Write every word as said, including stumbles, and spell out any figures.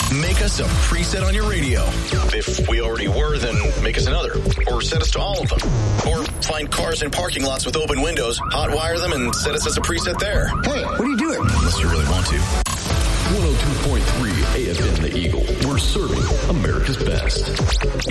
Make us a preset on your radio. If we already were, then make us another. Or set us to all of them. Or find cars in parking lots with open windows, hotwire them, and set us as a preset there. Hey, what are you doing? Unless you really want to. one oh two point three A F M The Eagle. We're serving America's best.